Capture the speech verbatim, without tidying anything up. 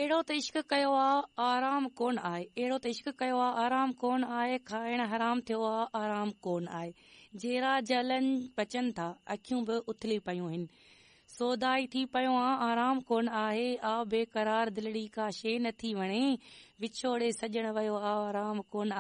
अहिड़ो त इश्क कयो आहे आराम कोन आहे, अहिड़ो त इश्क कयो आहे आराम कोन आहे, खाइण हराम थियो आहे आराम कोन आहे, जहिड़ा जलन पचनि था अखियूं बि उथली पयूं आहिनि, सौदाई थी पियो आहे आराम कोन आहे, आ बेकरार दिलड़ी का शे नथी वणे, विछोड़े सजण वियो आराम कोन